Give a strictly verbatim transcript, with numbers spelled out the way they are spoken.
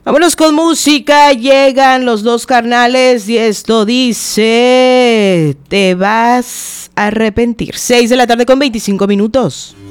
Vámonos con música, llegan los dos carnales y esto dice, te vas a arrepentir. seis de la tarde con veinticinco minutos.